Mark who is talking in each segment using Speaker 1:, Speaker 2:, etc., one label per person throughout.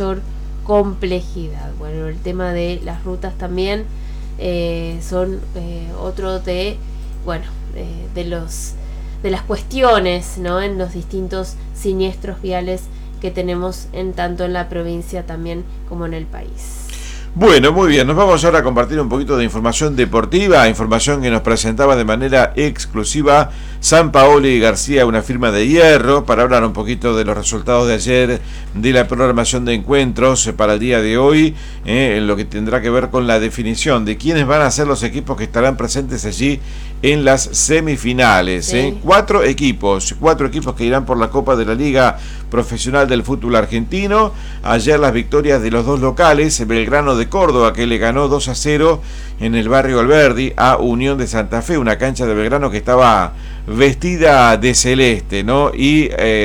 Speaker 1: mayor complejidad. Bueno, el tema de las rutas también son otro de, bueno, de las cuestiones, ¿no?, en los distintos siniestros viales que tenemos tanto en la provincia también como en el país.
Speaker 2: Bueno, muy bien, nos vamos ahora a compartir un poquito de información deportiva, información que nos presentaba de manera exclusiva Sampaoli García, una firma de hierro, para hablar un poquito de los resultados de ayer, de la programación de encuentros para el día de hoy, en lo que tendrá que ver con la definición de quiénes van a ser los equipos que estarán presentes allí en las semifinales. Sí. Cuatro equipos que irán por la Copa de la Liga Profesional del Fútbol Argentino. Ayer las victorias de los dos locales, Belgrano de Córdoba, que le ganó 2-0 en el barrio Alberdi a Unión de Santa Fe, una cancha de Belgrano que estaba vestida de celeste, ¿no? Y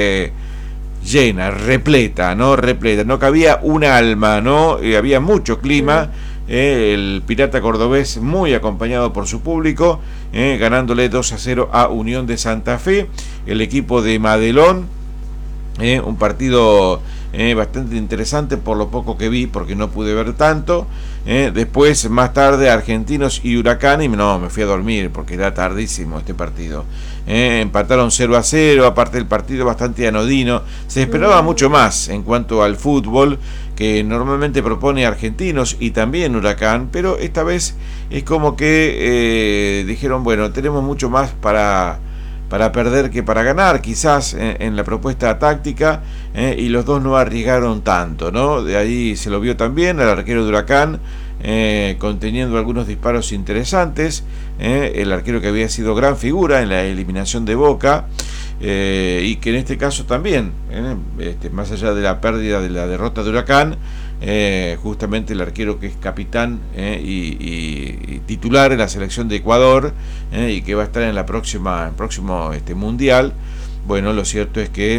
Speaker 2: llena, repleta, no cabía un alma, ¿no? Había mucho clima. El Pirata Cordobés muy acompañado por su público, ganándole 2-0 a Unión de Santa Fe. El equipo de Madelón, un partido bastante interesante por lo poco que vi, porque no pude ver tanto. Después, más tarde, Argentinos y Huracán, y no, me fui a dormir porque era tardísimo este partido. Empataron 0-0, aparte del partido bastante anodino. Se esperaba mucho más en cuanto al fútbol que normalmente propone Argentinos y también Huracán, pero esta vez es como que dijeron, bueno, tenemos mucho más para perder que para ganar, quizás en la propuesta táctica, y los dos no arriesgaron tanto, ¿no? De ahí se lo vio también al arquero de Huracán, conteniendo algunos disparos interesantes, el arquero que había sido gran figura en la eliminación de Boca, y que en este caso también, más allá de la pérdida de la derrota de Huracán, justamente el arquero que es capitán y titular en la selección de Ecuador, y que va a estar en el próximo mundial. Bueno, lo cierto es que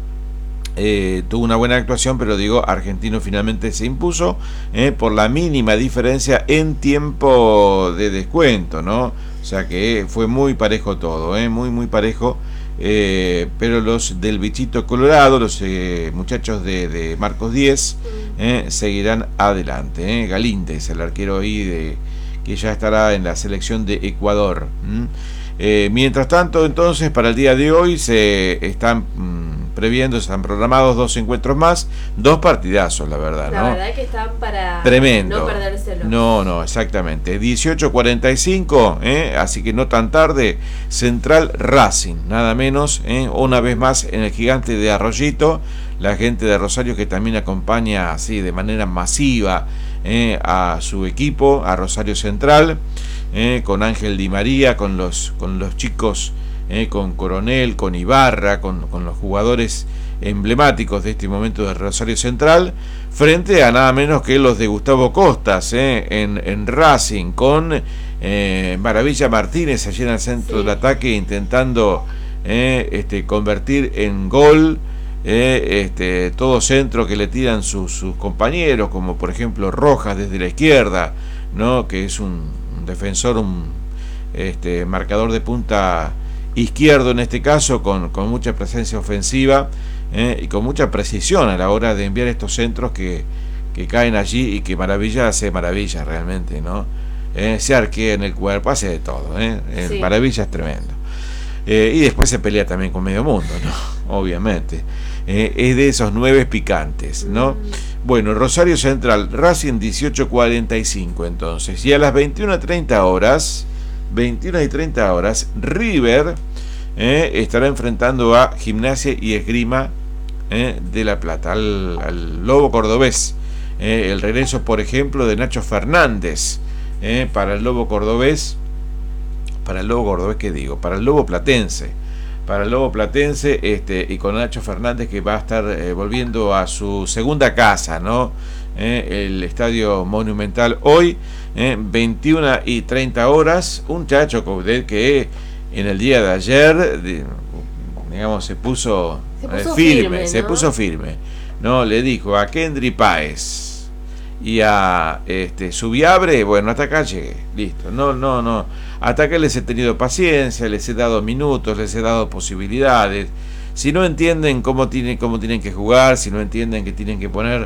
Speaker 2: tuvo una buena actuación, pero digo, Argentino finalmente se impuso por la mínima diferencia en tiempo de descuento, ¿no? O sea que fue muy parejo todo, muy parejo. Pero los del bichito colorado, los muchachos de Marcos 10, seguirán adelante. Galíndez, el arquero ahí que ya estará en la selección de Ecuador. Mientras tanto, entonces, para el día de hoy se están previendo, se han programados 2 encuentros más, 2 partidazos, la verdad, ¿no?
Speaker 1: La verdad que están para
Speaker 2: tremendo.
Speaker 1: No perdérselo.
Speaker 2: No, exactamente. 18:45, así que no tan tarde, Central Racing, nada menos, una vez más en el Gigante de Arroyito, la gente de Rosario que también acompaña así de manera masiva a su equipo, a Rosario Central, con Ángel Di María, con los chicos, con Coronel, con Ibarra, con los jugadores emblemáticos de este momento de Rosario Central, frente a nada menos que los de Gustavo Costas en Racing, con Maravilla Martínez allí en el centro del ataque, intentando convertir en gol todo centro que le tiran sus compañeros, como por ejemplo Rojas desde la izquierda, ¿no? Que es un defensor, un marcador de punta izquierdo en este caso, con mucha presencia ofensiva, y con mucha precisión a la hora de enviar estos centros que caen allí, y que Maravilla hace maravilla realmente, ¿no? Se arquea en el cuerpo, hace de todo, sí. Maravilla es tremendo, y después se pelea también con medio mundo, ¿no? Obviamente, es de esos 9 picantes, ¿no? Bueno, Rosario Central, Racing 18:45 entonces, y a las 21:30 horas, River estará enfrentando a Gimnasia y Esgrima de La Plata, al Lobo Cordobés. El regreso, por ejemplo, de Nacho Fernández para el Lobo Cordobés. Para el Lobo Cordobés, ¿qué digo? Para el Lobo Platense. Para el Lobo Platense, y con Nacho Fernández, que va a estar volviendo a su segunda casa, ¿no? El Estadio Monumental hoy, 21:30 horas. Un Chacho Coudet que en el día de ayer, digamos, se puso firme, ¿no? Se puso firme, ¿no? Le dijo a Kendry Páez y a Subiabre, bueno, hasta acá llegué, listo, no, hasta acá les he tenido paciencia, les he dado minutos, les he dado posibilidades. Si no entienden cómo tienen que jugar, si no entienden que tienen que poner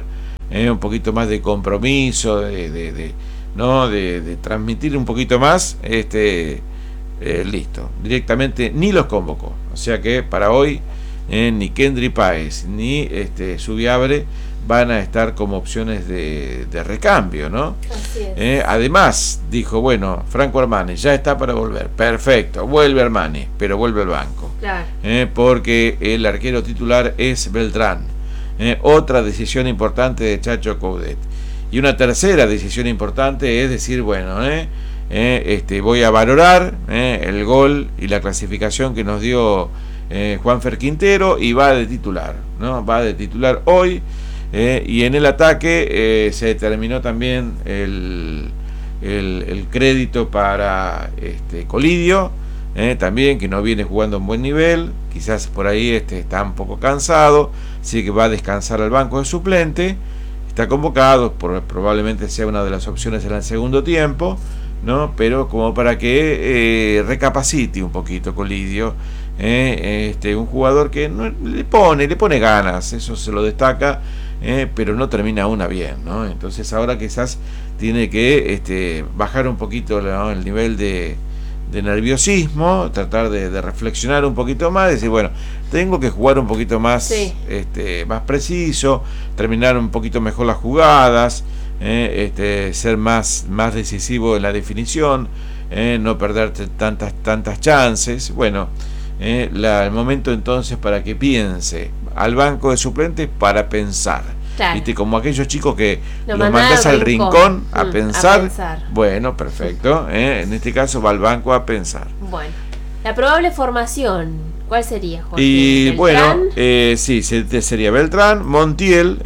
Speaker 2: un poquito más de compromiso, ¿no? de transmitir un poquito más, listo, directamente ni los convocó. O sea que para hoy ni Kendry Páez ni Subiabre van a estar como opciones de recambio, ¿no?
Speaker 1: Así es.
Speaker 2: Además, dijo, bueno, Franco Armani ya está para volver. Perfecto, vuelve Armani, pero vuelve al banco.
Speaker 1: Claro.
Speaker 2: Porque el arquero titular es Beltrán. Otra decisión importante de Chacho Coudet. Y una tercera decisión importante es decir, bueno, voy a valorar el gol y la clasificación que nos dio Juanfer Quintero y va de titular, ¿no? Va de titular hoy. Y en el ataque se determinó también el crédito para Colidio, también, que no viene jugando a un buen nivel, quizás por ahí está un poco cansado, así que va a descansar al banco de suplente, está convocado, probablemente sea una de las opciones en el segundo tiempo, ¿no? Pero como para que recapacite un poquito Colidio, un jugador que no, le pone ganas, eso se lo destaca, pero no termina una bien, ¿no? Entonces ahora quizás tiene que bajar un poquito, ¿no?, el nivel de nerviosismo, tratar de reflexionar un poquito más, decir, bueno, tengo que jugar un poquito más,
Speaker 1: sí,
Speaker 2: más preciso, terminar un poquito mejor las jugadas, ser más decisivo en la definición, no perder tantas chances. Bueno, el momento entonces para que piense al banco de suplentes para pensar.
Speaker 1: claro.
Speaker 2: ¿Viste? Como aquellos chicos que
Speaker 1: Lo
Speaker 2: los mandás al rincón a
Speaker 1: a
Speaker 2: pensar.
Speaker 1: pensar.
Speaker 2: Bueno, perfecto. En este caso va al banco a pensar.
Speaker 1: Bueno, la probable formación, ¿cuál sería, Jorge?
Speaker 2: Y
Speaker 1: ¿Beltrán?
Speaker 2: bueno, sí, sería Beltrán, Montiel,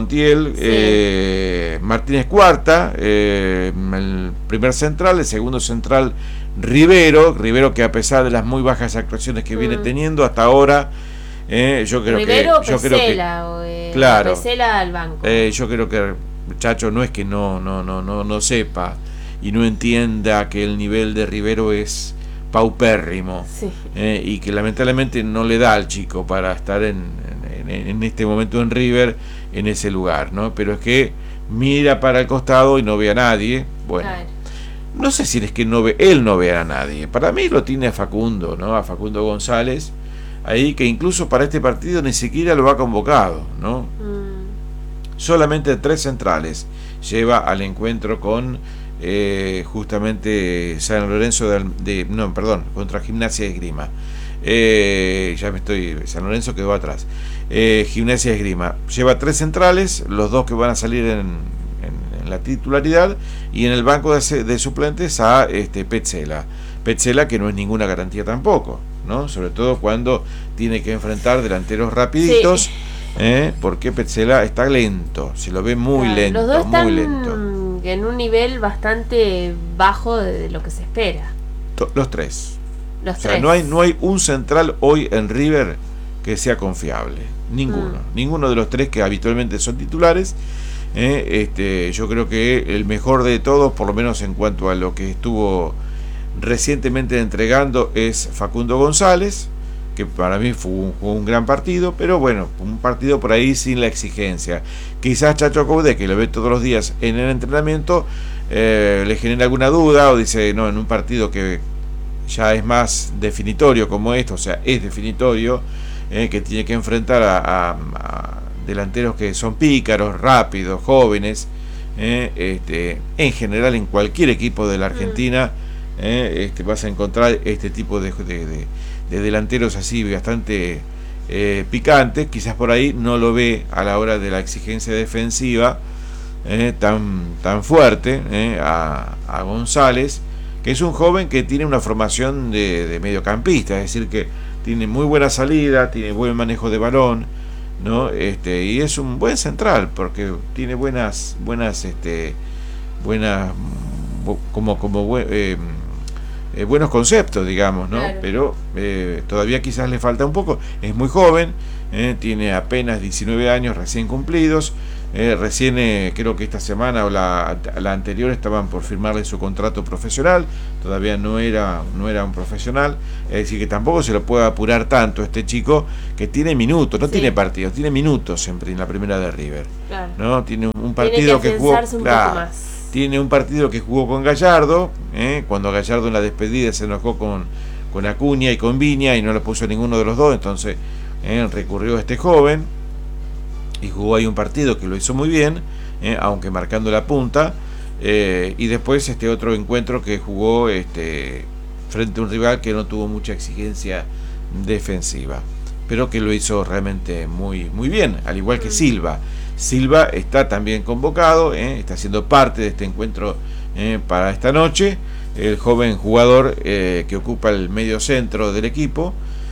Speaker 1: Sí.
Speaker 2: Martínez Cuarta, el primer central, el segundo central Rivero que a pesar de las muy bajas actuaciones que viene teniendo hasta ahora, yo creo
Speaker 1: Rivero,
Speaker 2: que
Speaker 1: Pesela,
Speaker 2: claro,
Speaker 1: Pesela al banco.
Speaker 2: yo creo que Chacho no es que no sepa y no entienda que el nivel de Rivero es paupérrimo,
Speaker 1: Sí.
Speaker 2: y que lamentablemente no le da al chico para estar en este momento en River, en ese lugar, ¿no? Pero es que mira para el costado y no ve a nadie. Bueno,
Speaker 1: Claro.
Speaker 2: no sé si es que él no ve a nadie. Para mí lo tiene a Facundo, ¿no? A Facundo González, ahí, que incluso para este partido ni siquiera lo ha convocado, ¿no? Solamente 3 centrales lleva al encuentro con justamente San Lorenzo contra Gimnasia de Esgrima. San Lorenzo quedó atrás. Gimnasia de Esgrima lleva 3 centrales, los 2 que van a salir en la titularidad, y en el banco de suplentes a Petzela, que no es ninguna garantía tampoco, ¿no? Sobre todo cuando tiene que enfrentar delanteros rapiditos.
Speaker 1: Sí.
Speaker 2: Porque Petzela está lento, se lo ve muy
Speaker 1: Claro,
Speaker 2: lento,
Speaker 1: los dos están
Speaker 2: muy lento.
Speaker 1: en un nivel bastante bajo de lo que se espera.
Speaker 2: Los 3.
Speaker 1: Los
Speaker 2: O sea,
Speaker 1: tres.
Speaker 2: no hay un central hoy en River que sea confiable. Ninguno de los 3 que habitualmente son titulares. Yo creo que el mejor de todos, por lo menos en cuanto a lo que estuvo recientemente entregando, es Facundo González, que para mí fue un gran partido, pero bueno, un partido por ahí sin la exigencia. Quizás Chacho Coudet, que lo ve todos los días en el entrenamiento, le genera alguna duda, o dice, no, en un partido que ya es más definitorio como esto, o sea, es definitorio, que tiene que enfrentar a delanteros que son pícaros, rápidos, jóvenes, en general en cualquier equipo de la Argentina, vas a encontrar este tipo de delanteros así bastante picantes. Quizás por ahí no lo ve a la hora de la exigencia defensiva tan fuerte, a González, que es un joven que tiene una formación de mediocampista, es decir, que tiene muy buena salida, tiene buen manejo de balón, ¿no? Y es un buen central porque tiene buenos conceptos, digamos, ¿no?
Speaker 1: Claro.
Speaker 2: Pero todavía quizás le falta un poco. Es muy joven, tiene apenas 19 años recién cumplidos, Recién creo que esta semana o la anterior estaban por firmarle su contrato profesional, todavía no era un profesional, es decir que tampoco se lo puede apurar tanto este chico que tiene minutos, no tiene partidos, tiene minutos en la primera de River,
Speaker 1: claro.
Speaker 2: ¿no? Tiene un partido que jugó, tiene un partido que jugó con Gallardo, cuando Gallardo en la despedida se enojó con Acuña y con Viña y no le puso a ninguno de los dos, entonces recurrió a este joven y jugó ahí un partido que lo hizo muy bien, aunque marcando la punta, y después este otro encuentro que jugó frente a un rival que no tuvo mucha exigencia defensiva, pero que lo hizo realmente muy, muy bien, al igual que Silva. Silva está también convocado, está siendo parte de este encuentro para esta noche, el joven jugador que ocupa el medio centro del equipo,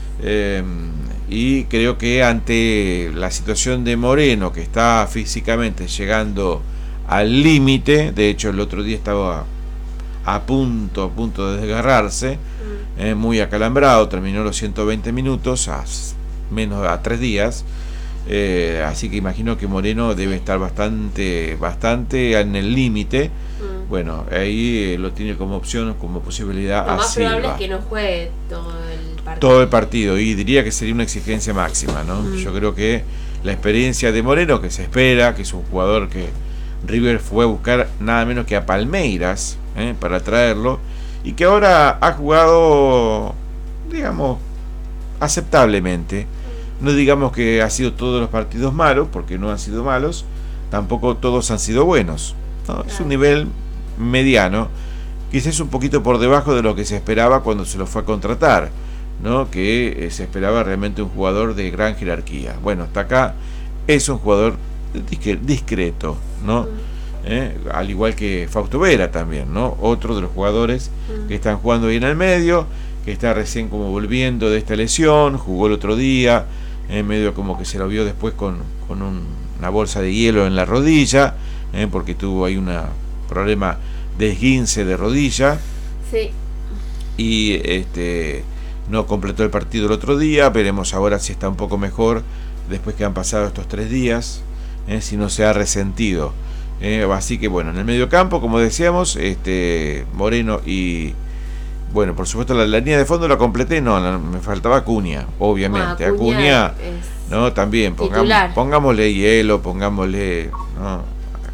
Speaker 2: y creo que ante la situación de Moreno, que está físicamente llegando al límite, de hecho el otro día estaba a punto de desgarrarse, muy acalambrado, terminó los 120 minutos a 3 días, así que imagino que Moreno debe estar bastante en el límite. Bueno, ahí lo tiene como opción, como posibilidad a Silva. Lo más probable es
Speaker 1: que no juegue
Speaker 2: todo el partido, y diría que sería una exigencia máxima, ¿no? Yo creo que la experiencia de Moreno, que se espera, que es un jugador que River fue a buscar nada menos que a Palmeiras para traerlo, y que ahora ha jugado, digamos, aceptablemente. No digamos que ha sido todos los partidos malos, porque no han sido malos, tampoco todos han sido buenos, ¿no? Es un nivel mediano, quizás un poquito por debajo de lo que se esperaba cuando se lo fue a contratar, ¿no? Que se esperaba realmente un jugador de gran jerarquía. Bueno, hasta acá es un jugador discreto, ¿no? Al igual que Fausto Vera también, ¿no? Otro de los jugadores que están jugando ahí en el medio, que está recién como volviendo de esta lesión, jugó el otro día, medio como que se lo vio después con una bolsa de hielo en la rodilla, porque tuvo ahí un problema de esguince de rodilla.
Speaker 1: Sí.
Speaker 2: Y no completó el partido el otro día. Veremos ahora si está un poco mejor después que han pasado estos 3 días, si no se ha resentido. Así que bueno, en el medio campo, como decíamos, Moreno y, bueno, por supuesto la línea de fondo la completé, no, me faltaba Acuña, obviamente. Acuña, ¿no? También pongámosle hielo, pongámosle, ¿no?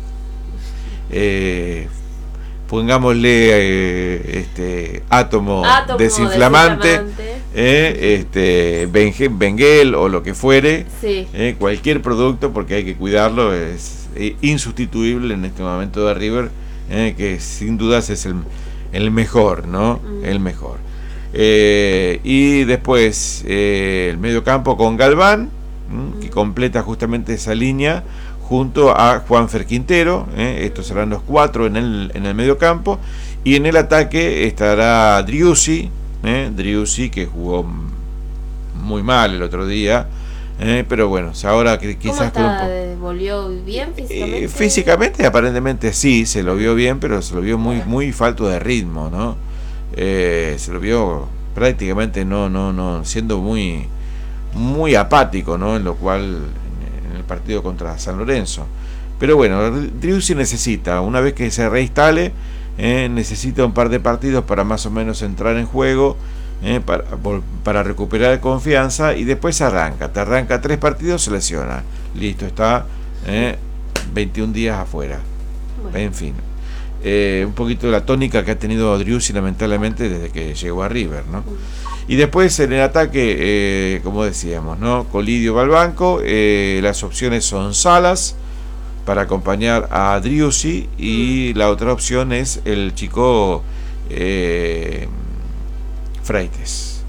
Speaker 2: Pongámosle átomo desinflamante, Benguel o lo que fuere, cualquier producto, porque hay que cuidarlo, es insustituible en este momento de River, que sin dudas es el mejor, ¿no? El mejor. Y después el medio campo con Galván, que completa justamente esa línea, junto a Juanfer Quintero, estos serán los 4 en el medio campo, y en el ataque estará Driussi, que jugó muy mal el otro día, pero bueno, ahora que quizás
Speaker 1: ¿volvió bien físicamente?
Speaker 2: Físicamente aparentemente sí, se lo vio bien, pero se lo vio muy falto de ritmo, ¿no? Se lo vio prácticamente no siendo muy apático, ¿no? En lo cual en el partido contra San Lorenzo. Pero bueno, Driussi necesita, una vez que se reinstale, necesita un par de partidos para más o menos entrar en juego, para recuperar confianza, y después te arranca 3 partidos, se lesiona, listo, está 21 días afuera. Bueno. En fin, un poquito la tónica que ha tenido Driussi lamentablemente desde que llegó a River, ¿no? Y después en el ataque, como decíamos, ¿no? Colidio va al banco, las opciones son Salas para acompañar a Driussi, y la otra opción es el chico Freites.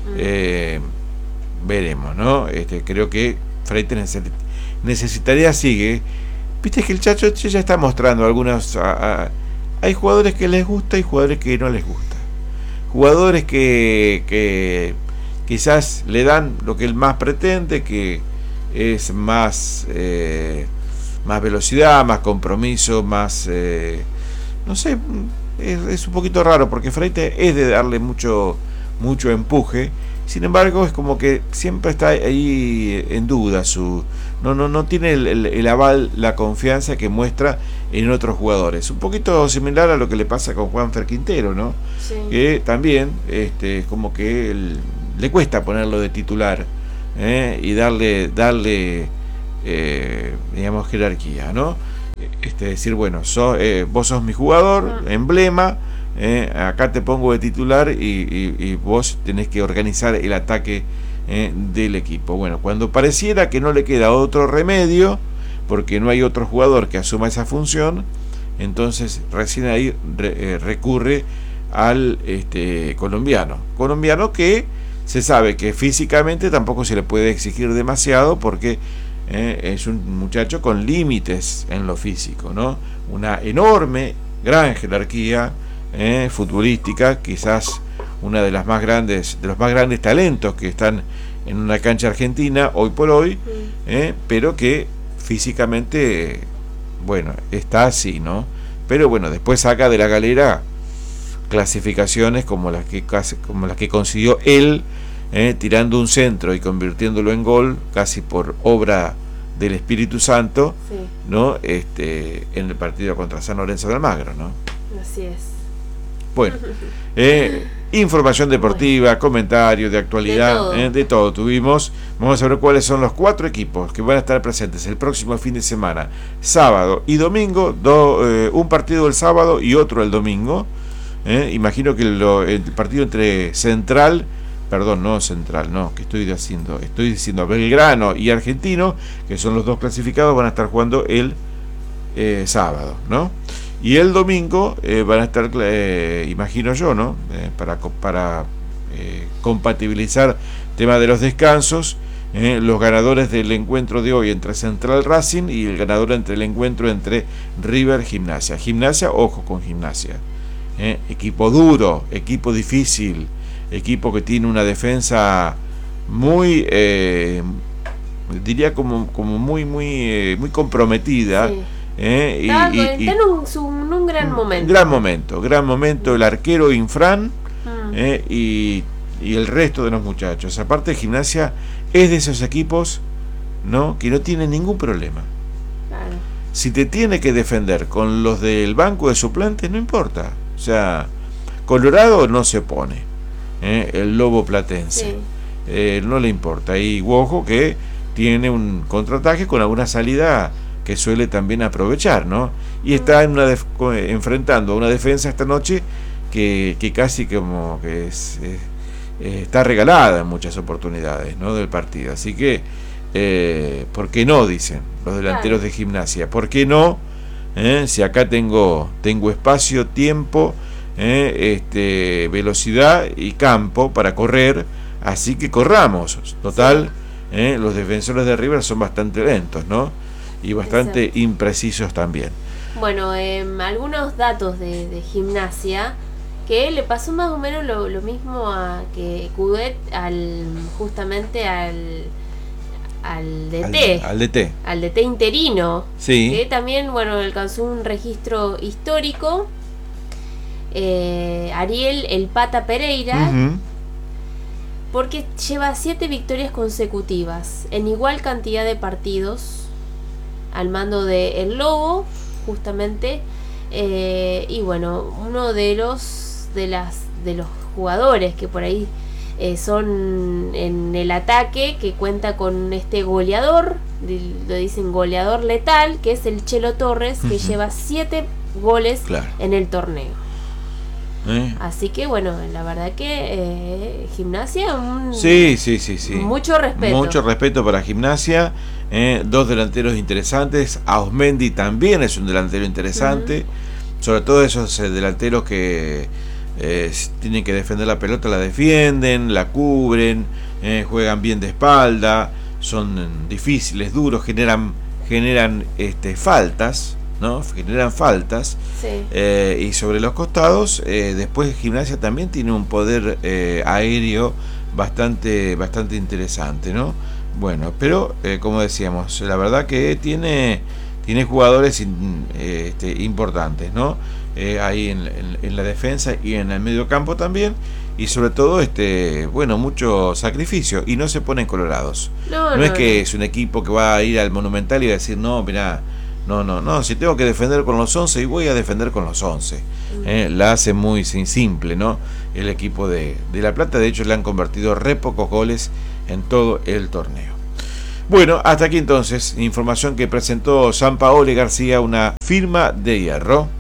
Speaker 2: Veremos, ¿no? Creo que Freites necesitaría, viste que el Chacho ya está mostrando algunas, hay jugadores que les gusta y jugadores que no les gusta, jugadores que quizás le dan lo que él más pretende, que es más velocidad, más compromiso, más no sé, es un poquito raro, porque Freites es de darle mucho empuje. Sin embargo, es como que siempre está ahí en duda su no tiene el aval, la confianza que muestra en otros jugadores. Un poquito similar a lo que le pasa con Juanfer Quintero, ¿no?
Speaker 1: Sí.
Speaker 2: Que también como que le cuesta ponerlo de titular, y darle digamos, jerarquía, ¿no? Decir, bueno, vos sos mi jugador, emblema, acá te pongo de titular y vos tenés que organizar el ataque del equipo. Bueno, cuando pareciera que no le queda otro remedio, porque no hay otro jugador que asuma esa función, entonces recién ahí recurre al colombiano que se sabe que físicamente tampoco se le puede exigir demasiado, porque es un muchacho con límites en lo físico, ¿no? Una enorme, gran jerarquía futbolística, quizás una de los más grandes talentos que están en una cancha argentina hoy por hoy, pero que físicamente, bueno, está así, ¿no? Pero bueno, después saca de la galera clasificaciones como las que consiguió él, tirando un centro y convirtiéndolo en gol, casi por obra del Espíritu Santo,
Speaker 1: Sí.
Speaker 2: ¿no? En el partido contra San Lorenzo de Almagro, ¿no?
Speaker 1: Así es.
Speaker 2: Bueno, información deportiva, comentarios de actualidad, de todo tuvimos. Vamos a ver cuáles son los 4 equipos que van a estar presentes el próximo fin de semana, sábado y domingo, un partido el sábado y otro el domingo. Imagino que el partido entre estoy diciendo Belgrano y Argentino, que son los dos clasificados, van a estar jugando el sábado, ¿no? Y el domingo van a estar, imagino yo, ¿no? Para compatibilizar tema de los descansos, los ganadores del encuentro de hoy entre Central Racing y el ganador entre el encuentro entre River Gimnasia. Gimnasia, ojo con Gimnasia. Equipo duro, equipo difícil, equipo que tiene una defensa muy, diría como muy comprometida.
Speaker 1: Sí. Está en un gran momento.
Speaker 2: Gran momento el arquero Infran, y el resto de los muchachos. Aparte, Gimnasia es de esos equipos, ¿no?, que no tienen ningún problema.
Speaker 1: Claro.
Speaker 2: Si te tiene que defender con los del banco de suplentes, no importa. O sea, Colorado no se opone, el Lobo Platense, no le importa. Y Guojo, que tiene un contraataque con alguna salida que suele también aprovechar, ¿no? Y está enfrentando a una defensa esta noche que casi como que está regalada en muchas oportunidades, ¿no?, del partido. Así que ¿por qué no?, dicen los delanteros de Gimnasia. ¿Por qué no? Si acá tengo espacio, tiempo, velocidad y campo para correr, así que corramos. Total, los defensores de River son bastante lentos, ¿no? Y bastante imprecisos también.
Speaker 1: Bueno, algunos datos de Gimnasia, que le pasó más o menos lo mismo a que Coudet justamente al DT. Al DT interino.
Speaker 2: Sí.
Speaker 1: Que también, bueno, alcanzó un registro histórico. Ariel El Pata Pereira. Porque lleva 7 victorias consecutivas en igual cantidad de partidos al mando de El Lobo, justamente. Y bueno, uno de los jugadores que por ahí son en el ataque, que cuenta con este goleador, lo dicen goleador letal, que es el Chelo Torres, que lleva 7 goles en el torneo. Así que bueno, la verdad que Gimnasia,
Speaker 2: sí.
Speaker 1: Mucho respeto
Speaker 2: para Gimnasia. 2 delanteros interesantes. Ausmendi también es un delantero interesante. Sobre todo esos delanteros que tienen que defender la pelota, la defienden, la cubren, juegan bien de espalda, son difíciles, duros, generan faltas, ¿no? Generan faltas. Y sobre los costados, después Gimnasia también tiene un poder aéreo bastante interesante, ¿no? Bueno, pero como decíamos, la verdad que tiene jugadores importantes, ¿no? Ahí en la defensa y en el medio campo también. y sobre todo mucho sacrificio, y no se ponen colorados. No es que es un equipo que va a ir al Monumental y va a decir, no, mirá, no, si tengo que defender con los 11 y voy a defender con los 11. La hace muy simple, ¿no? El equipo de La Plata, de hecho le han convertido re pocos goles en todo el torneo. Bueno, hasta aquí entonces, información que presentó Sampaoli García, una firma de hierro.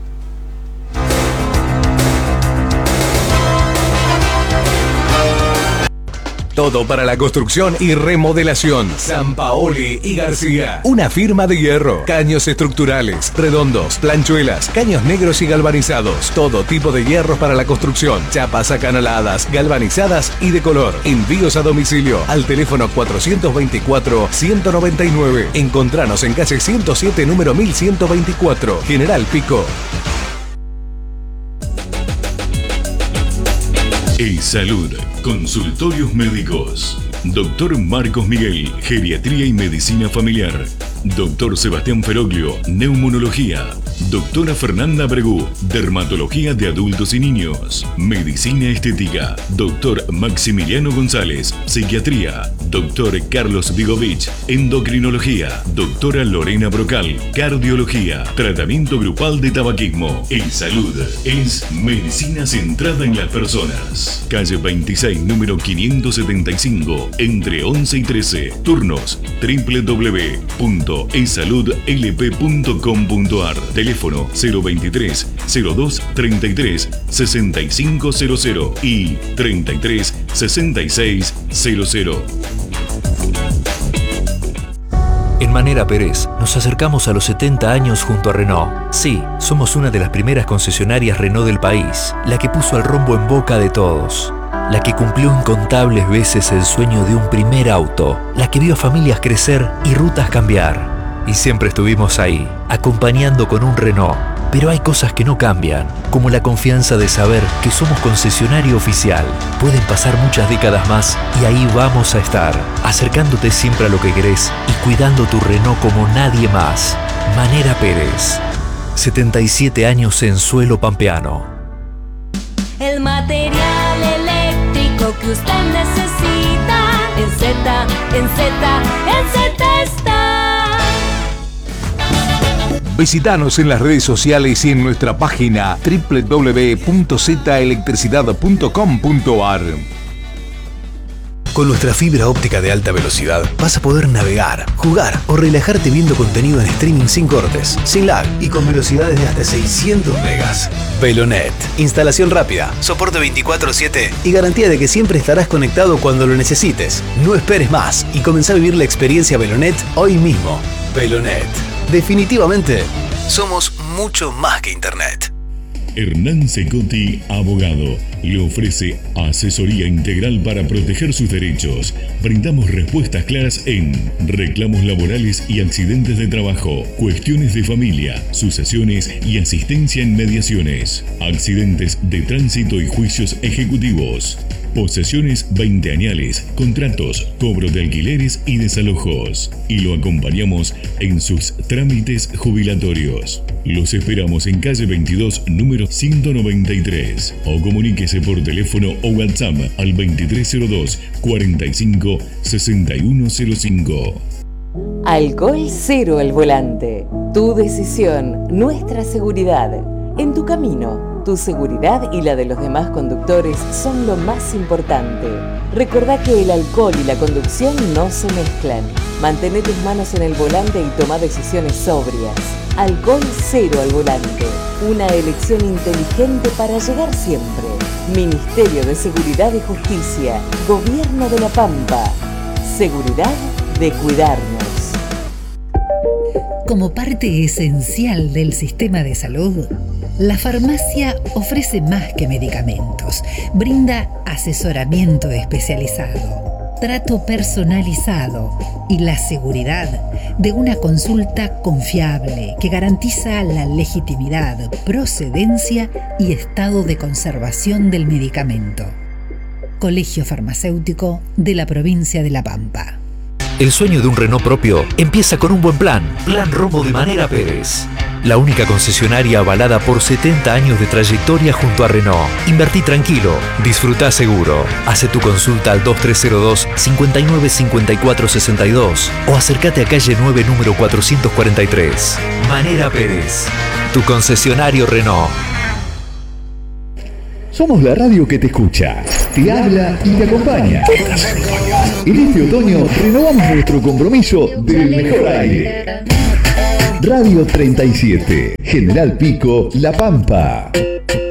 Speaker 3: Todo para la construcción y remodelación. Sampaoli y García. Una firma de hierro. Caños estructurales, redondos, planchuelas, caños negros y galvanizados. Todo tipo de hierros para la construcción. Chapas acanaladas, galvanizadas y de color. Envíos a domicilio al teléfono 424-199. Encontranos en calle 107, número 1124. General Pico.
Speaker 4: Salud, consultorios médicos. Doctor Marcos Miguel, geriatría y medicina familiar. Doctor Sebastián Feroglio, neumonología. Doctora Fernanda Bregú, dermatología de adultos y niños. Medicina estética. Doctor Maximiliano González, psiquiatría. Doctor Carlos Vigovich, endocrinología. Doctora Lorena Brocal, cardiología. Tratamiento grupal de tabaquismo. Salud es medicina centrada en las personas. Calle 26, número 575, entre 11 y 13. Turnos www.esaludlp.com.ar. Teléfono 023 02 33 6500 y 33 66 00.
Speaker 5: En Manera Pérez nos acercamos a los 70 años junto a Renault. Sí, somos una de las primeras concesionarias Renault del país, la que puso el rombo en boca de todos, la que cumplió incontables veces el sueño de un primer auto, la que vio a familias crecer y rutas cambiar. Y siempre estuvimos ahí, acompañando con un Renault. Pero hay cosas que no cambian, como la confianza de saber que somos concesionario oficial. Pueden pasar muchas décadas más y ahí vamos a estar, acercándote siempre a lo que querés y cuidando tu Renault como nadie más. Manera Pérez, 77 años en suelo pampeano.
Speaker 6: El material eléctrico que usted necesita, en Z está.
Speaker 3: Visítanos en las redes sociales y en nuestra página www.zelectricidad.com.ar.
Speaker 5: Con nuestra fibra óptica de alta velocidad vas a poder navegar, jugar o relajarte viendo contenido en streaming sin cortes, sin lag y con velocidades de hasta 600 megas. Velonet. Instalación rápida, soporte 24/7 y garantía de que siempre estarás conectado cuando lo necesites. No esperes más y comenzá a vivir la experiencia Velonet hoy mismo. Velonet. Definitivamente, somos mucho más que Internet.
Speaker 4: Hernán Secotti, abogado, le ofrece asesoría integral para proteger sus derechos. Brindamos respuestas claras en reclamos laborales y accidentes de trabajo, cuestiones de familia, sucesiones y asistencia en mediaciones, accidentes de tránsito y juicios ejecutivos, posesiones 20añales, contratos, cobro de alquileres y desalojos. Y lo acompañamos en sus trámites jubilatorios. Los esperamos en calle 22, número 193. O comuníquese por teléfono o WhatsApp al 2302 45 6105.
Speaker 7: Alcohol cero al volante. Tu decisión, nuestra seguridad. En tu camino, tu seguridad y la de los demás conductores son lo más importante. Recordá que el alcohol y la conducción no se mezclan. Mantén tus manos en el volante y toma decisiones sobrias. Alcohol cero al volante. Una elección inteligente para llegar siempre. Ministerio de Seguridad y Justicia. Gobierno de La Pampa. Seguridad de cuidarnos.
Speaker 8: Como parte esencial del sistema de salud, la farmacia ofrece más que medicamentos. Brinda asesoramiento especializado, trato personalizado y la seguridad de una consulta confiable que garantiza la legitimidad, procedencia y estado de conservación del medicamento. Colegio Farmacéutico de la provincia de La Pampa.
Speaker 5: El sueño de un Renault propio empieza con un buen plan. Plan Romo de Manera Pérez. La única concesionaria avalada por 70 años de trayectoria junto a Renault. Invertí tranquilo, disfrutá seguro. Hace tu consulta al 2302-595462 o acércate a calle 9, número 443. Manera Pérez, tu concesionario Renault.
Speaker 9: Somos la radio que te escucha, te habla y te acompaña. En este otoño renovamos nuestro compromiso del mejor aire. Radio 37, General Pico, La Pampa.